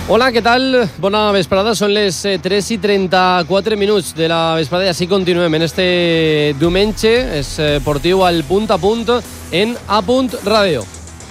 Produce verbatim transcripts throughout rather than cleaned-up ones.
Hola, què tal? Bona vesprada, són les tres i trenta-quatre minuts de la vesprada i així continuem en este diumenge esportiu al punt a punt en A Punt Ràdio.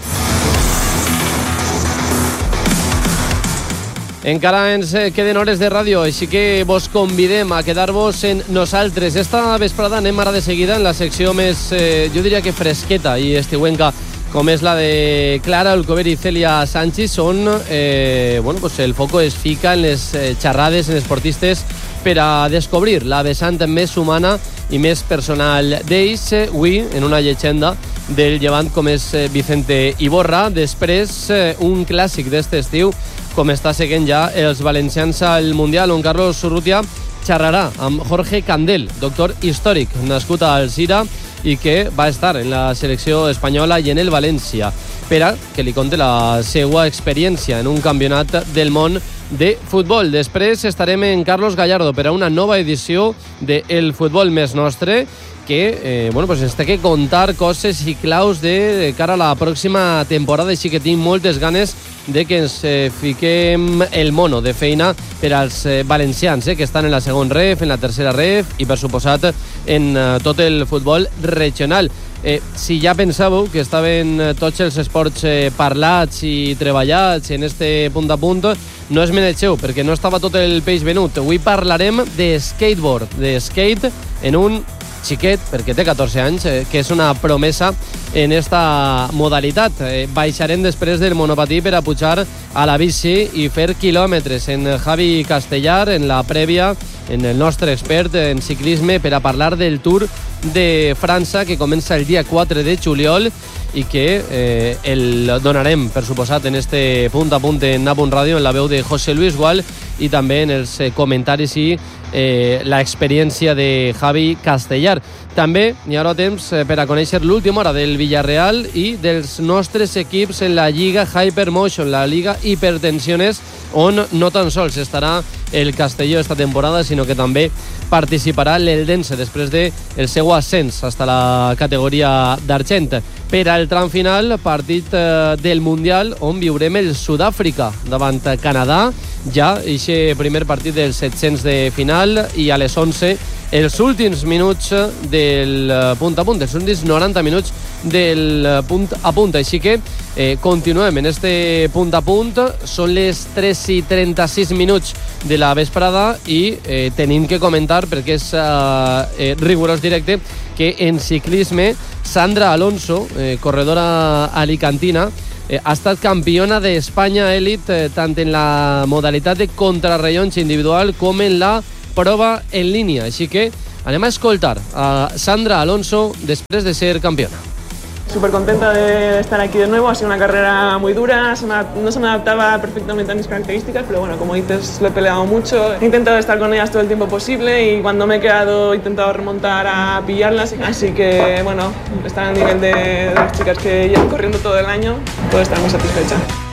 Encara ens queden hores de ràdio, així que vos convidem a quedar-vos en nosaltres. Esta vesprada anem ara de seguida en la secció més, eh, jo diria que fresqueta i estiuenca, com és la de Clara Olcover i Cèlia Sánchez, on eh, bueno, pues el foco es fica en les eh, xerrades en esportistes per a descobrir la vessant més humana i més personal d'ells. Avui, en una llegenda del llevant com és eh, Vicente Iborra. Després, eh, un clàssic d'este estiu, com està seguint ja els valencians al Mundial, on Carlos Urrutia xerrarà amb Jorge Candel, doctor històric, nascut a Alzira, i que va estar en la selecció espanyola i en el València, per a que li conti la seva experiència en un campionat del món de futbol. Després estarem en Carlos Gallardo per a una nova edició de El Futbol Més Nostre, que eh, bueno, pues ens té que contar coses i claus de, de cara a la pròxima temporada, així que tinc moltes ganes de que ens eh, fiquem el mono de feina per als eh, valencians, eh, que estan en la segon ref, en la tercera ref i, per suposat, en eh, tot el futbol regional. Eh, si ja pensàveu que estaven tots els esports eh, parlats i treballats en este punt a punt, no es menegeu, perquè no estava tot el peix venut. Avui parlarem de skateboard, de skate en un xiquet, perquè té catorze anys, eh, que és una promesa en esta modalitat. Eh, baixarem després del monopatí per a pujar a la bici i fer quilòmetres en Javi Castellar, en la prèvia, en el nostre expert en ciclisme, per a parlar del Tour de França, que comença el dia quatre de juliol i que eh, el donarem, per suposat, en este punt a punt en A Punt Ràdio, en la veu de José Luis Gual i també en els eh, comentaris i eh, l'experiència de Javi Castellar. També hi haurà temps eh, per a conèixer l'última hora del Villarreal i dels nostres equips en la Lliga Hypermotion, la Liga Hipertensiones, on no tan sols estarà el Castelló esta temporada, sinó que també participarà l'Eldense després del seu ascens fins a la categoria d'argent. Per al tram final, partit eh, del Mundial, on viurem el Sud-àfrica davant Canadà, ja eixe primer partit dels set-cents de final, i a les onze els últims minuts del punt a punt, els últims noranta minuts del punt a punt. Així que eh, continuem en este punt a punt. Són les tres i trenta-sis minuts de la vesprada i eh, tenim que comentar, perquè és eh, rigorós directe, que en ciclisme Sandra Alonso, eh, corredora alicantina, eh, ha estat campiona d'Espanya elit eh, tant en la modalitat de contrarrellotge individual com en la prova en línia. Així que anem a escoltar a Sandra Alonso després de ser campiona. Súper contenta de estar aquí de nuevo, ha sido una carrera muy dura, se me, no se me adaptaba perfectamente a mis características, pero bueno, como dices, lo he peleado mucho, he intentado estar con ellas todo el tiempo posible y cuando me he quedado he intentado remontar a pillarlas, así que bueno, estar al nivel de, de las chicas que llevan corriendo todo el año, puedo estar muy satisfecha.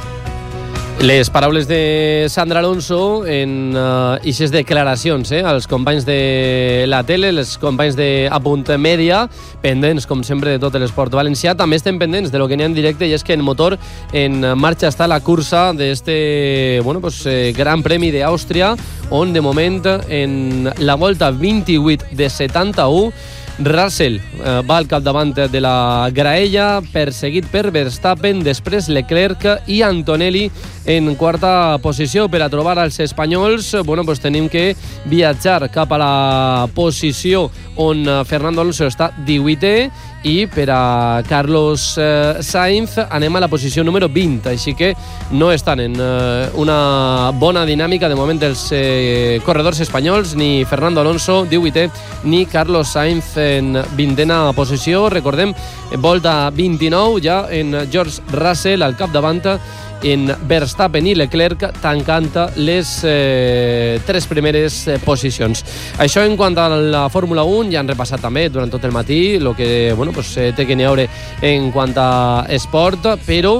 Les paraules de Sandra Alonso en aquestes uh, declaracions eh, als companys de la tele, els companys de A Punt Mèdia, pendents, com sempre, de tot l'esport valencià. També estem pendents de lo que n'hi ha en directe, i és que en motor en marxa està la cursa d'este bueno, pues, eh, Gran Premi d'Àustria, on de moment en la volta vint-i-vuit de setanta-u Russell eh, va al capdavant de la graella, perseguit per Verstappen, després Leclerc i Antonelli en quarta posició. Per a trobar els espanyols, bueno, pues tenim que viatjar cap a la posició on Fernando Alonso està divuitè, i per a Carlos eh, Sainz anem a la posició número vint, així que no estan en eh, una bona dinàmica de moment els eh, corredors espanyols, ni Fernando Alonso, divuitè, ni Carlos Sainz en vintena posició. Recordem, volta vint-i-nou, ja en George Russell al capdavant, en Verstappen i Leclerc tancant les eh, tres primeres eh, posicions. Això en quant a la Fórmula un, ja han repassat també durant tot el matí el que bueno, pues, eh, té que n'hi haure en quant a esport, però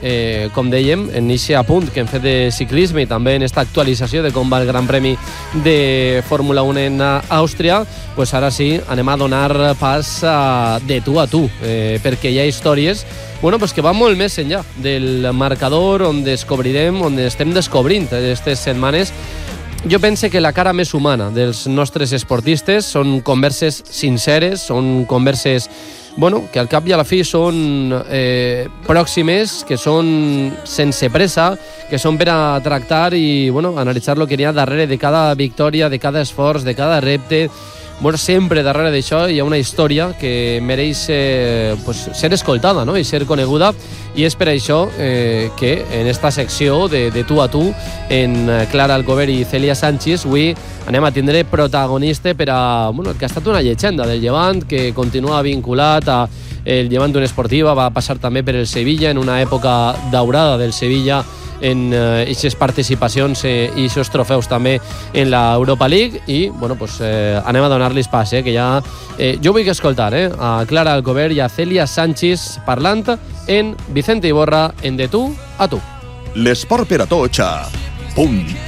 eh, com dèiem, en aquest apunt que hem fet de ciclisme i també en aquesta actualització de com va el Gran Premi de Fórmula un en Àustria, pues ara sí, anem a donar pas a, de tu a tu, eh, perquè hi ha històries bueno, pues que van molt més enllà del marcador, on descobrirem, on estem descobrint aquestes setmanes. Jo pense que la cara més humana dels nostres esportistes són converses sinceres, són converses bueno, que al cap i a la fi són eh, pròximes, que són sense pressa, que són per a tractar i bueno, analitzar el que hi ha darrere de cada victòria, de cada esforç, de cada repte. Bueno, sempre darrere d'això hi ha una història que mereix eh, pues, ser escoltada, no? I ser coneguda, i és per això eh, que en esta secció de, de tu a tu en Clara Alcover i Cèlia Sanchis avui anem a tindre protagonista per a, bueno, que ha estat una llegenda del Llevant, que continua vinculat a el Llevant d'una esportiva, va passar també per el Sevilla en una època daurada del Sevilla en aquestes eh, participacions eh, i aquests trofeus també en la Europa League i bueno, pues, eh, anem a donar-los pas eh, que ja, eh, jo vull escoltar eh, a Clara Alcover i a Cèlia Sanchis parlant en Vicente Iborra en De tu a tu. L'esport per a tots a punt